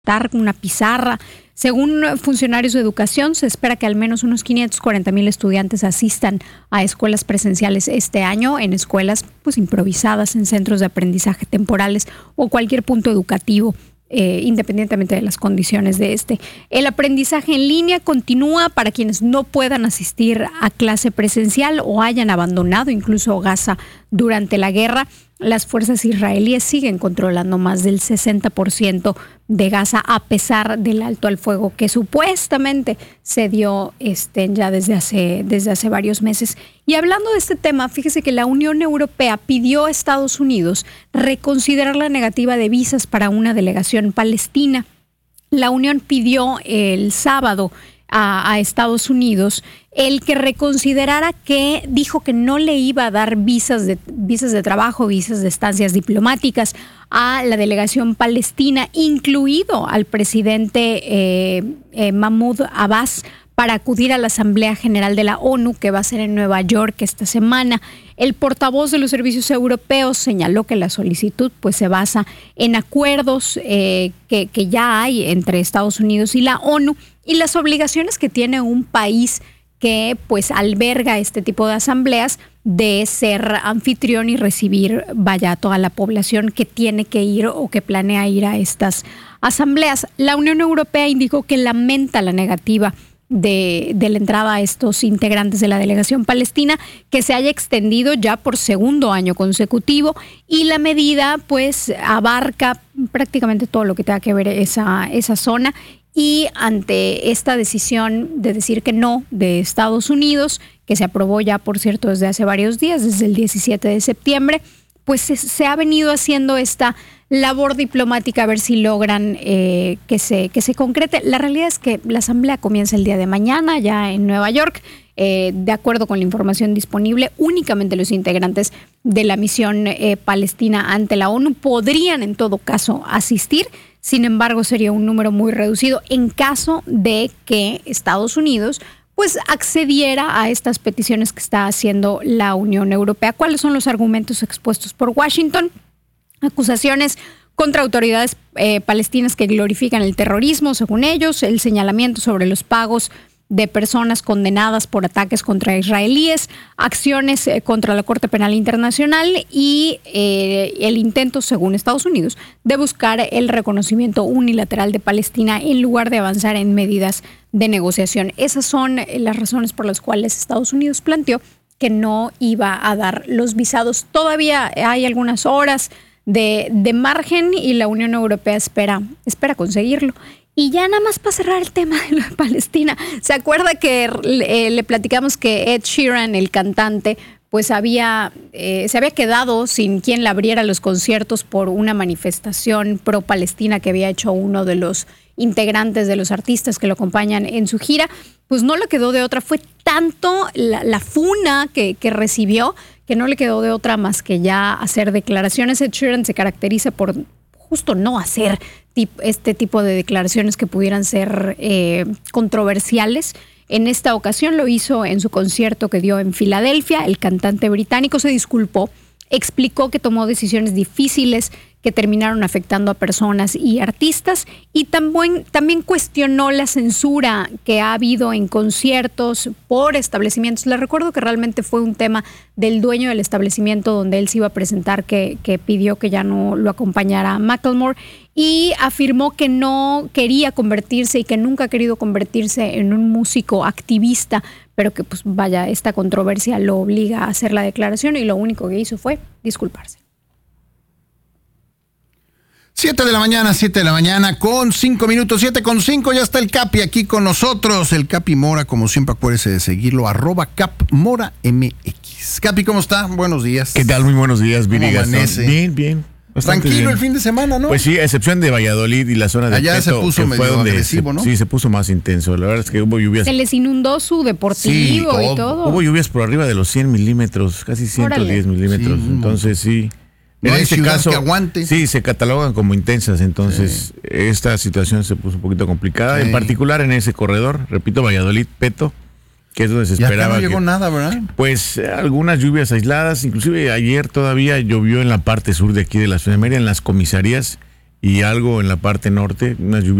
una pizarra. Según funcionarios de educación, se espera que al menos unos 540,000 estudiantes asistan a escuelas presenciales este año, en escuelas pues improvisadas, en centros de aprendizaje temporales o cualquier punto educativo, independientemente de las condiciones de este. El aprendizaje en línea continúa para quienes no puedan asistir a clase presencial o hayan abandonado incluso Gaza durante la guerra. Las fuerzas israelíes siguen controlando más del 60% de Gaza a pesar del alto al fuego que supuestamente se dio ya desde hace varios meses. Y hablando de este tema, fíjese que la Unión Europea pidió a Estados Unidos reconsiderar la negativa de visas para una delegación palestina. La Unión pidió el sábado a Estados Unidos el que reconsiderara, que dijo que no le iba a dar visas de trabajo, visas de estancias diplomáticas a la delegación palestina, incluido al presidente Mahmoud Abbas, para acudir a la Asamblea General de la ONU, que va a ser en Nueva York esta semana. El portavoz de los servicios europeos señaló que la solicitud pues se basa en acuerdos que ya hay entre Estados Unidos y la ONU y las obligaciones que tiene un país que pues alberga este tipo de asambleas de ser anfitrión y recibir a toda la población que tiene que ir o que planea ir a estas asambleas. La Unión Europea indicó que lamenta la negativa de la entrada a estos integrantes de la delegación palestina, que se haya extendido ya por segundo año consecutivo, y la medida pues abarca prácticamente todo lo que tenga que ver esa zona. Y ante esta decisión de decir que no de Estados Unidos, que se aprobó ya, por cierto, desde hace varios días, desde el 17 de septiembre, pues se ha venido haciendo esta labor diplomática a ver si logran que se concrete. La realidad es que la asamblea comienza el día de mañana ya en Nueva York. De acuerdo con la información disponible, únicamente los integrantes de la misión palestina ante la ONU podrían en todo caso asistir. Sin embargo, sería un número muy reducido en caso de que Estados Unidos pues accediera a estas peticiones que está haciendo la Unión Europea. ¿Cuáles son los argumentos expuestos por Washington? Acusaciones contra autoridades palestinas que glorifican el terrorismo, según ellos, el señalamiento sobre los pagos de personas condenadas por ataques contra israelíes, acciones contra la Corte Penal Internacional y el intento, según Estados Unidos, de buscar el reconocimiento unilateral de Palestina en lugar de avanzar en medidas de negociación. Esas son las razones por las cuales Estados Unidos planteó que no iba a dar los visados. Todavía hay algunas horas de margen y la Unión Europea espera conseguirlo. Y ya nada más para cerrar el tema de Palestina, ¿se acuerda que le platicamos que Ed Sheeran, el cantante, pues se había quedado sin quien le abriera los conciertos por una manifestación pro-palestina que había hecho uno de los integrantes de los artistas que lo acompañan en su gira? Pues no le quedó de otra. Fue tanto la funa que recibió que no le quedó de otra más que ya hacer declaraciones. Ed Sheeran se caracteriza por justo no hacer este tipo de declaraciones que pudieran ser controversiales. En esta ocasión lo hizo en su concierto que dio en Filadelfia. El cantante británico se disculpó, explicó que tomó decisiones difíciles que terminaron afectando a personas y artistas, y también cuestionó la censura que ha habido en conciertos por establecimientos. Les recuerdo que realmente fue un tema del dueño del establecimiento donde él se iba a presentar que pidió que ya no lo acompañara Macklemore, y afirmó que no quería convertirse y que nunca ha querido convertirse en un músico activista, pero que pues vaya, esta controversia lo obliga a hacer la declaración y lo único que hizo fue disculparse. 7 de la mañana con 5 minutos, 7:05, ya está el Capi aquí con nosotros, el Capi Mora, como siempre acuérdese de seguirlo, @CapMoraMX. Capi, ¿cómo está? Buenos días. ¿Qué tal? Muy buenos días, Vini Gastón. Bien. Tranquilo bien. El fin de semana, ¿no? Pues sí, a excepción de Valladolid y la zona de allá Peto, se puso medio agresivo, ¿no? Sí, se puso más intenso. La verdad es que hubo lluvias. Se les inundó su deportivo y todo. Hubo lluvias por arriba de los 100 milímetros, casi 110 milímetros. Sí, entonces sí. No en este caso, que aguante. Sí, se catalogan como intensas, entonces esta situación se puso un poquito complicada, en particular en ese corredor, repito, Valladolid-Peto, que es donde se esperaba. Y acá no llegó nada, ¿verdad? Pues algunas lluvias aisladas, inclusive ayer todavía llovió en la parte sur de aquí de la Ciudad de Mérida, en las comisarías, y algo en la parte norte, unas lluvias